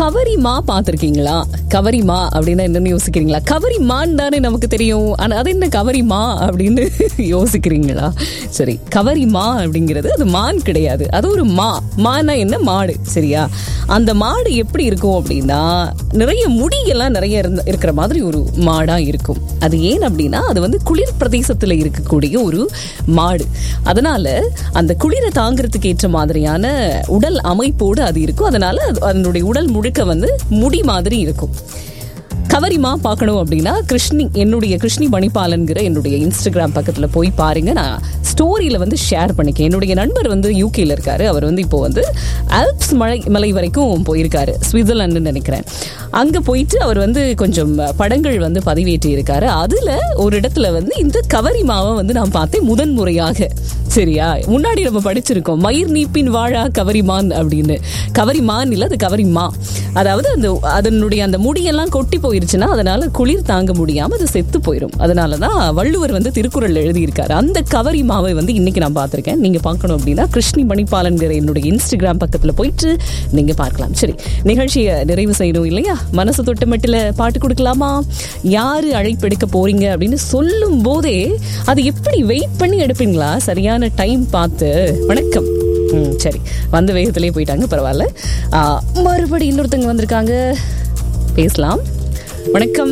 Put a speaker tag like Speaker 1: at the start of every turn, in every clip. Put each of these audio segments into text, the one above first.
Speaker 1: கவரிமா பார்த்திருக்கீங்களா? கவரிமா அப்படின்னா என்னன்னு யோசிக்கிறீங்களா? கவரிமான் தானே நமக்கு தெரியும். ஆனா அது என்ன கவரிமா அப்படின்னு யோசிக்கிறீங்களா? சரி, கவரிமா அப்படிங்கிறது அது மான் கிடையாது, அது ஒரு மானா என்ன, மாடு. சரியா? அந்த மாடு எப்படி இருக்கும் அப்படின்னா நிறைய முடியெல்லாம் நிறைய இருக்கிற மாதிரி ஒரு மாடா இருக்கும். அது ஏன் அப்படின்னா அது வந்து குளிர் பிரதேசத்துல இருக்கக்கூடிய ஒரு மாடு. அதனால அந்த குளிரை தாங்கிறதுக்கு ஏற்ற மாதிரியான உடல் அமைப்போடு அது இருக்கும். அதனால அதனுடைய உடல் முழுக்க வந்து முடி மாதிரி இருக்கும். கவரிமா பார்க்கணும் அப்படின்னா என்னுடைய கிருஷ்ணி மணிபாலன்கிற என்னுடைய இன்ஸ்டாகிராம் பக்கத்தில் போய் பாருங்க. நான் ஸ்டோரியில் வந்து ஷேர் பண்ணிக்கேன். என்னுடைய நண்பர் வந்து யூகேல இருக்காரு. அவர் வந்து இப்போ வந்து ஆல்ப்ஸ் மலை வரைக்கும் போயிருக்காரு, சுவிட்சர்லாண்டுன்னு நினைக்கிறேன். அங்கே போயிட்டு அவர் வந்து கொஞ்சம் படங்கள் வந்து பதிவேற்றி இருக்காரு. அதில் ஒரு இடத்துல வந்து இந்த கவரிமாவை வந்து நான் பார்த்தேன் முதன்முறையாக. சரியா? முன்னாடி நம்ம படிச்சிருக்கோம் மயிர் நீப்பின் வாழா கவரிமான் அப்படின்னு. கவரிமான் இல்லை, அது கவரிமா. அதாவது அதனுடைய அந்த முடியெல்லாம் கொட்டி போயிருச்சுன்னா அதனால குளிர் தாங்க முடியாம அது செத்து போயிடும். அதனாலதான் வள்ளுவர் வந்து திருக்குறள் எழுதியிருக்காரு. அந்த கவரிமாவை வந்து இன்னைக்கு நான் பார்த்திருக்கேன். நீங்க பார்க்கணும் அப்படின்னா கிருஷ்ணி மணிபாலன்கிற என்னுடைய இன்ஸ்டாகிராம் பக்கத்துல போயிட்டு நீங்க பார்க்கலாம். சரி, நிகழ்ச்சியை நிறைவு செய்யணும் இல்லையா? மனசு தொட்ட மட்டில பாட்டு கொடுக்கலாமா? யாரு அழைப்பெடுக்க போறீங்க அப்படின்னு சொல்லும் போதே அது எப்படி வெயிட் பண்ணி எடுப்பீங்களா? சரியான டைம் பார்த்து. வணக்கம். சரி, வந்த வேகத்திலே போயிட்டாங்க, பரவாயில்ல. மறுபடி இன்னொருத்தங்க வந்திருக்காங்க, பேசலாம். வணக்கம்.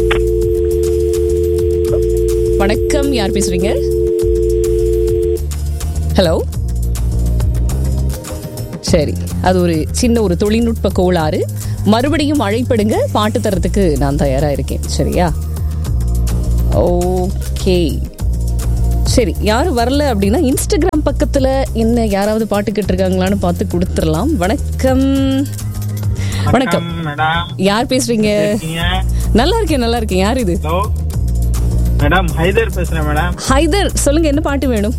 Speaker 1: வணக்கம், யார் பேசுறீங்க? ஹலோ. சரி, அது ஒரு சின்ன ஒரு தொழில்நுட்ப கோளாறு. மறுபடியும் அழைப்படுங்க, பாட்டு தரத்துக்கு நான் தயாரா இருக்கேன். சரியா? ஓகே, சரி. யாரும் வரல அப்படின்னா இன்ஸ்டாகிராம் பக்கத்துல என்ன யாராவது பாட்டு கேட்டிருக்காங்களான்னு பார்த்து கொடுத்துடலாம். வணக்கம். வணக்கம், யார் பேசுறீங்க? நல்லா இருக்கேன், நல்லா இருக்கேன். யார் இது?
Speaker 2: மேடம், ஹைதர் பேசுறேன் மேடம்.
Speaker 1: ஹைதர், சொல்லுங்க, என்ன பாட்டு வேணும்?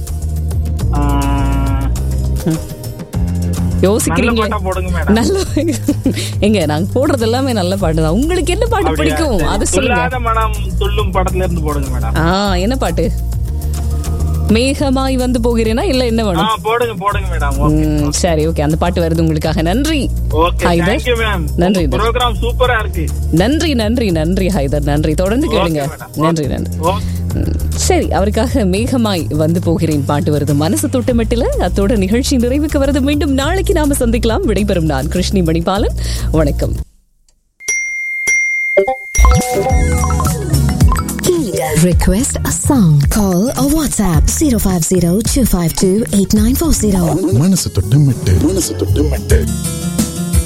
Speaker 1: யோசிக்கிறீங்க? நல்ல எங்க நாங்க போடுறது எல்லாமே நல்ல பாட்டு தான். உங்களுக்கு என்ன பாட்டு பிடிக்கும் அது சொல்லுங்க
Speaker 2: மேடம். துள்ளும் படத்துல இருந்து போடுங்க மேடம்.
Speaker 1: என்ன பாட்டு? மேகமாய் வந்து போகிறேனா இல்ல என்ன வேணும்?
Speaker 2: போடுங்க மேடம்.
Speaker 1: சரி, ஓகே, அந்த பாட்டு வருது உங்களுக்காக. நன்றி ஹைதர்.
Speaker 2: நன்றி, ப்ரோகிராம் சூப்பரா இருக்கு.
Speaker 1: நன்றி ஹைதர், நன்றி. தொடர்ந்து கேளுங்க. நன்றி. சரி, அவருக்காக மேகமாய் வந்து போகிறேன் பாட்டு வருது. மனசு தொட்டமட்டில அத்தோட நிகழ்ச்சி நிறைவுக்கு வருது. மீண்டும் நாளைக்கு நாம சந்திக்கலாம். விடைபெறும் நான் கிருஷ்ணி மணிபாலன். வணக்கம்.
Speaker 3: Request a song. Call or WhatsApp 050-252-8940.
Speaker 4: மனசு தொட்டு மெட்டு.